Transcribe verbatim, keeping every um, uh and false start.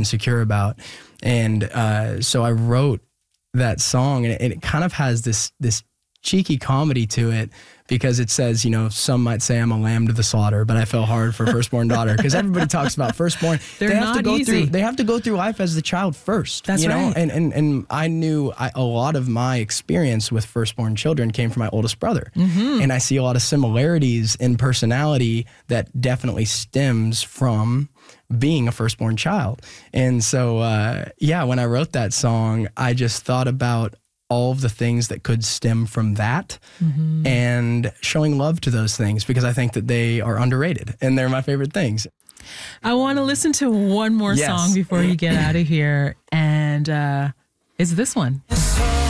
insecure about. And uh, so I wrote that song, and it, it kind of has this this cheeky comedy to it, because it says, you know, some might say I'm a lamb to the slaughter, but I fell hard for firstborn daughter. Because everybody talks about firstborn. They're they have not to go easy. through. They have to go through life as the child first. That's you know? right. And and and I knew I, a lot of my experience with firstborn children came from my oldest brother, mm-hmm. and I see a lot of similarities in personality that definitely stems from being a firstborn child. And so, uh, yeah, when I wrote that song, I just thought about all of the things that could stem from that, mm-hmm. and showing love to those things, because I think that they are underrated and they're my favorite things. I want to listen to one more yes. song before you get out of here. And uh, it's this one.